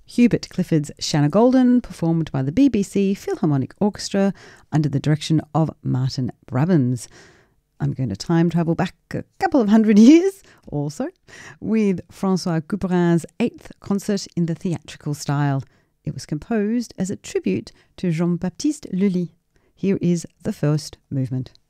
Hubert Clifford's Shanna Golden, performed by the BBC Philharmonic Orchestra under the direction of Martin Brabhams. I'm going to time travel back a couple of hundred years also with Francois Couperin's 8th concert in the theatrical style. It was composed as a tribute to Jean-Baptiste Lully. Here is the first movement.